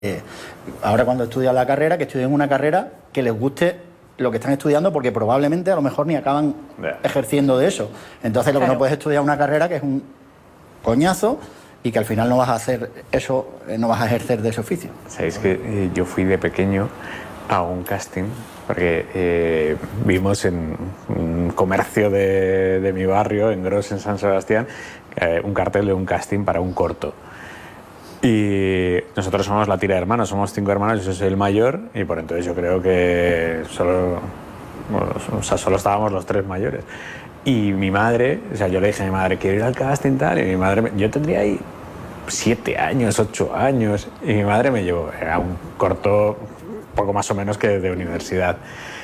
ahora cuando estudian la carrera, que estudien una carrera que les guste lo que están estudiando, porque probablemente a lo mejor ni acaban ejerciendo de eso. Entonces lo que no puedes estudiar una carrera que es un coñazo y que al final no vas a hacer eso, no vas a ejercer de ese oficio. Sabéis que yo fui de pequeño a un casting, porque vimos en un comercio de mi barrio, en Gros, en San Sebastián, un cartel de un casting para un corto. Y nosotros somos la tira de hermanos, somos 5 hermanos, yo soy el mayor, y por entonces yo creo que solo estábamos los 3 mayores. Y mi madre, o sea, yo le dije a mi madre, quiero ir al casting tal, y mi madre, yo tendría ahí 7 años, 8 años, y mi madre me llevó, era un corto poco más o menos que de universidad.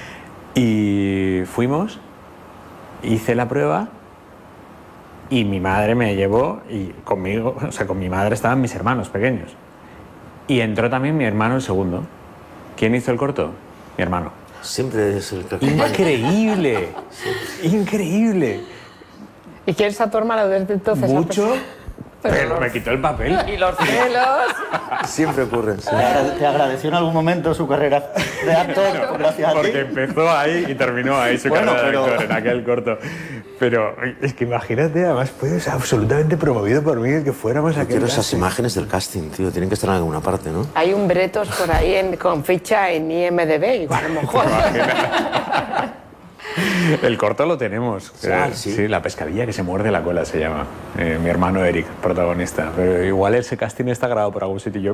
Y fuimos, hice la prueba, y mi madre me llevó, y conmigo, o sea, con mi madre estaban mis hermanos pequeños. Y entró también mi hermano el segundo. ¿Quién hizo el corto? Mi hermano. Siempre es el que acompaña. ¡Increíble! ¡Increíble! ¿Y quién es a tu hermano desde entonces? Mucho, pero me quitó el papel. Y los celos. Siempre ocurren. Sí. ¿Te agradeció en algún momento su carrera de actor? Gracias a ti. Porque empezó ahí y terminó ahí su carrera de actor en aquel corto. Pero es que imagínate, además fue absolutamente promovido por mí el que fuéramos a aquel quiero casting. esas imágenes del casting, tío. Tienen que estar en alguna parte, ¿no? Hay un Bretos por ahí con ficha en IMDb, igual a lo mejor. El corto lo tenemos. Sí, La pescadilla que se muerde la cola se llama. Mi hermano Eric, protagonista. Pero igual ese casting está grabado por algún sitio y yo...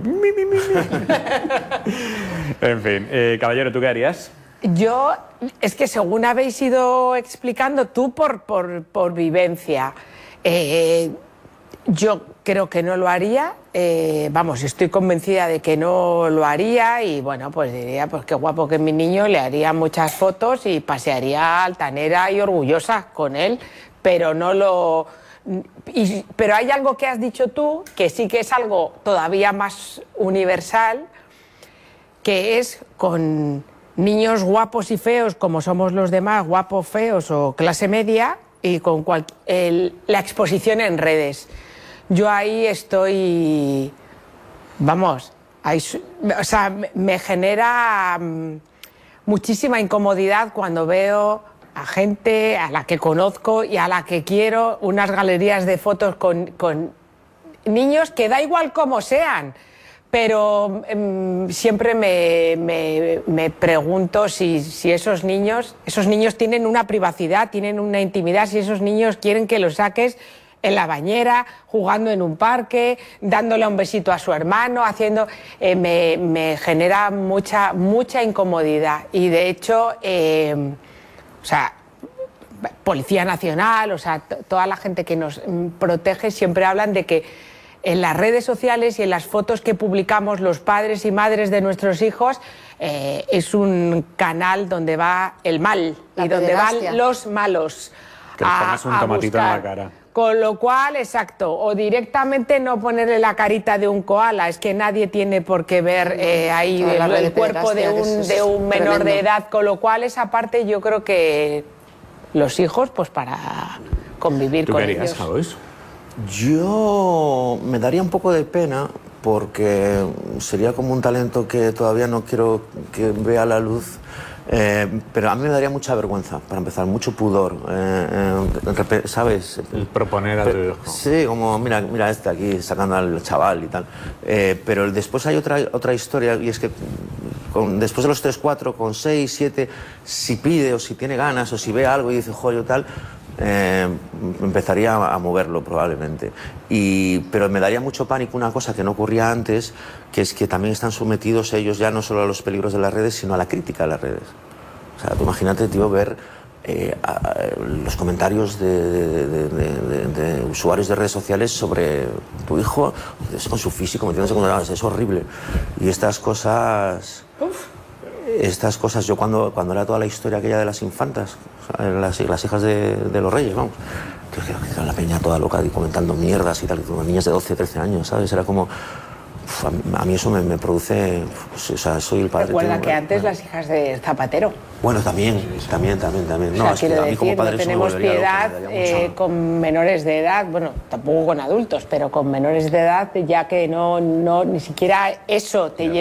En fin, caballero, ¿tú qué harías? Yo, es que según habéis ido explicando, tú por vivencia, yo creo que no lo haría, vamos, estoy convencida de que no lo haría y bueno, pues diría, pues qué guapo que mi niño, le haría muchas fotos y pasearía altanera y orgullosa con él, pero no lo... pero hay algo que has dicho tú, que sí que es algo todavía más universal, que es con niños guapos y feos, como somos los demás, guapos, feos o clase media, y con la exposición en redes. Yo ahí estoy, vamos, o sea, me genera muchísima incomodidad cuando veo a gente a la que conozco y a la que quiero, unas galerías de fotos con niños que da igual cómo sean, pero siempre me pregunto si esos niños tienen una privacidad, tienen una intimidad, si esos niños quieren que los saques en la bañera, jugando en un parque, dándole un besito a su hermano, haciendo... me genera mucha incomodidad. Y de hecho, o sea, Policía Nacional, o sea, toda la gente que nos protege siempre hablan de que en las redes sociales y en las fotos que publicamos los padres y madres de nuestros hijos es un canal donde va el mal y donde van los malos. Que les pongas un tomatito en la cara. Con lo cual, exacto, o directamente no ponerle la carita de un koala, es que nadie tiene por qué ver ahí el cuerpo de un menor de edad, con lo cual esa parte yo creo que los hijos, pues para convivir con ellos. ¿Tú qué harías, Javis? Yo me daría un poco de pena porque sería como un talento que todavía no quiero que vea la luz. Pero a mí me daría mucha vergüenza, para empezar, mucho pudor, ¿sabes? El proponer a tu hijo. Sí, como, mira este aquí sacando al chaval y tal. Pero después hay otra historia, y es que después de los 3, 4, con 6, 7, si pide o si tiene ganas o si ve algo y dice, joder, tal, empezaría a moverlo probablemente. Pero me daría mucho pánico una cosa que no ocurría antes, que es que también están sometidos ellos ya no solo a los peligros de las redes, sino a la crítica de las redes. O sea, tú imagínate, tío, ver los comentarios de usuarios de redes sociales sobre tu hijo, con su físico, metiéndose con las... Es horrible. Y estas cosas... yo cuando era toda la historia aquella de las infantas, las hijas de los reyes, vamos, que era la peña toda loca y comentando mierdas y tal, niñas de 12, 13 años, ¿sabes? Era como... a mí eso me produce... o sea, soy el padre... Recuerda que antes las hijas de Zapatero. Bueno, también. No, o sea, quiero decir, no tenemos piedad con menores de edad, bueno, tampoco con adultos, pero con menores de edad, ya que no ni siquiera eso te lleva